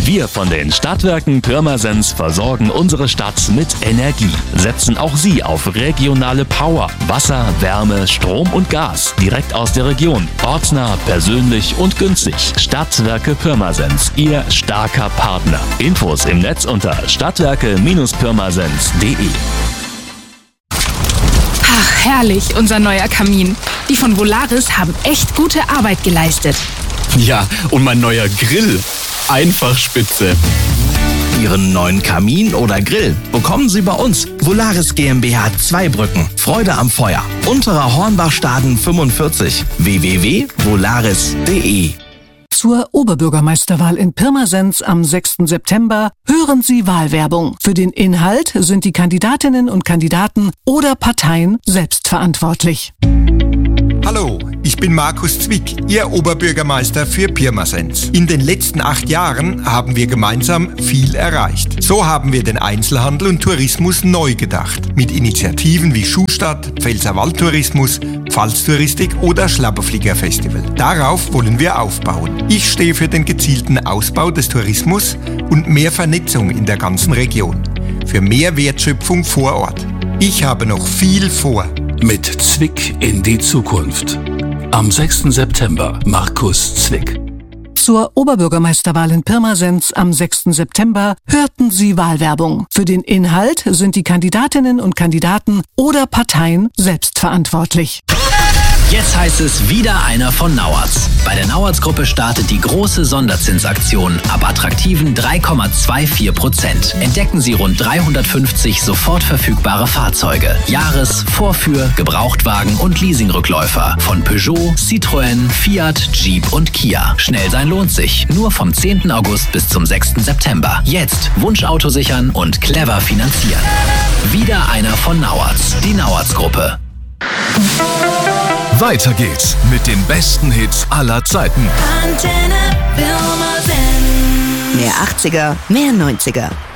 Wir von den Stadtwerken Pirmasens versorgen unsere Stadt mit Energie, setzen auch Sie auf regionale Power, Wasser, Wärme, Strom und Gas direkt aus der Region. Ortsnah, persönlich und günstig. Stadtwerke Pirmasens, Ihr starker Partner. Infos im Netz unter stadtwerke-pirmasens.de. Ach, herrlich, unser neuer Kamin. Die von Volaris haben echt gute Arbeit geleistet. Ja, und mein neuer Grill. Einfach spitze. Ihren neuen Kamin oder Grill bekommen Sie bei uns. Volaris GmbH Zweibrücken. Freude am Feuer. Unterer Hornbachstaden 45. www.volaris.de. Zur Oberbürgermeisterwahl in Pirmasens am 6. September hören Sie Wahlwerbung. Für den Inhalt sind die Kandidatinnen und Kandidaten oder Parteien selbst verantwortlich. Hallo, ich bin Markus Zwick, Ihr Oberbürgermeister für Pirmasens. In den letzten 8 Jahren haben wir gemeinsam viel erreicht. So haben wir den Einzelhandel und Tourismus neu gedacht. Mit Initiativen wie Schuhstadt, Pfälzerwald-Tourismus, Pfalztouristik oder Schlapperflieger-Festival. Darauf wollen wir aufbauen. Ich stehe für den gezielten Ausbau des Tourismus und mehr Vernetzung in der ganzen Region. Für mehr Wertschöpfung vor Ort. Ich habe noch viel vor. Mit Zwick in die Zukunft. Am 6. September Markus Zwick. Zur Oberbürgermeisterwahl in Pirmasens am 6. September hörten Sie Wahlwerbung. Für den Inhalt sind die Kandidatinnen und Kandidaten oder Parteien selbst verantwortlich. Jetzt heißt es wieder einer von Nauertz. Bei der Nauertz-Gruppe startet die große Sonderzinsaktion ab attraktiven 3,24%. Entdecken Sie rund 350 sofort verfügbare Fahrzeuge. Jahres-, Vorführ-, Gebrauchtwagen und Leasingrückläufer von Peugeot, Citroën, Fiat, Jeep und Kia. Schnell sein lohnt sich. Nur vom 10. August bis zum 6. September. Jetzt Wunschauto sichern und clever finanzieren. Wieder einer von Nauertz. Die Nauertz-Gruppe. Weiter geht's mit den besten Hits aller Zeiten. Antenne Pirmasens. Mehr 80er, mehr 90er.